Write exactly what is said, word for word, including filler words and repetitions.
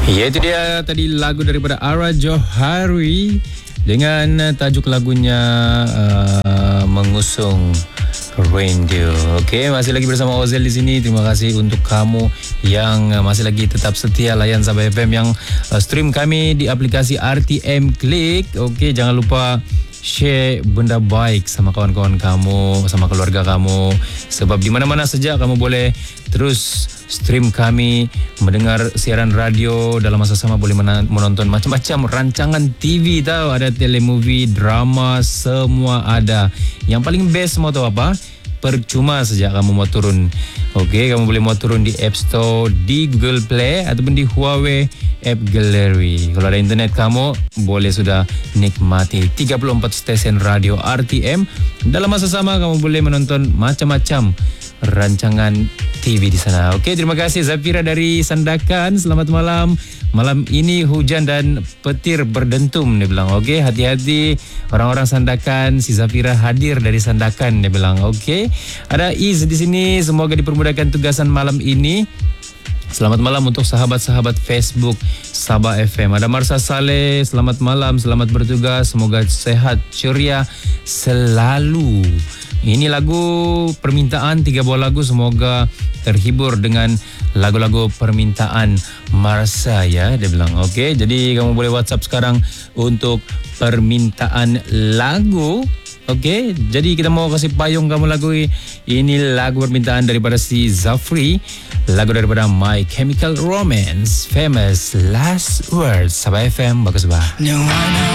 Ya, itu dia tadi lagu daripada Ara Johari dengan tajuk lagunya uh, Mengusung Reindeer. Okey, masih lagi bersama Ozel di sini. Terima kasih untuk kamu yang masih lagi tetap setia layan Sabah F M, yang uh, stream kami di aplikasi R T M Klik. Okey, jangan lupa share benda baik sama kawan-kawan kamu, sama keluarga kamu, sebab di mana-mana saja kamu boleh terus stream kami, mendengar siaran radio, dalam masa sama boleh menonton macam-macam rancangan T V tahu, ada telemovie, drama, semua ada. Yang paling best mau tahu apa? Percuma saja kamu mau turun. Okey, kamu boleh mau turun di App Store, di Google Play ataupun di Huawei App Gallery. Kalau ada internet kamu boleh sudah nikmati tiga puluh empat stesen radio R T M. Dalam masa sama kamu boleh menonton macam-macam rancangan T V di sana. Okey, terima kasih Zafira dari Sandakan. Selamat malam. Malam ini hujan dan petir berdentum, dia bilang. Okey, hati-hati orang-orang Sandakan. Si Zafira hadir dari Sandakan, dia bilang. Okey, ada Iz di sini. Semoga dipermudahkan tugasan malam ini. Selamat malam untuk sahabat-sahabat Facebook Sabah F M. Ada Marsa Saleh, selamat malam, selamat bertugas, semoga sehat, ceria selalu. Ini lagu permintaan, tiga buah lagu, semoga terhibur dengan lagu-lagu permintaan Marsa ya, dia bilang. Okey, jadi kamu boleh WhatsApp sekarang untuk permintaan lagu. Okey, jadi kita mau kasih payung kamu lagu ini, lagu permintaan daripada si Zafri, lagu daripada My Chemical Romance, Famous Last Words. Sabah F M, bagus bah.